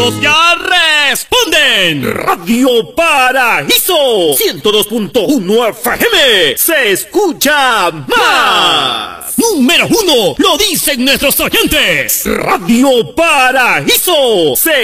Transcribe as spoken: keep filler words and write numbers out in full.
todos ya responden. Radio Paraíso ciento dos punto uno F M se escucha más. Número uno, lo dicen nuestros oyentes. Radio Paraíso se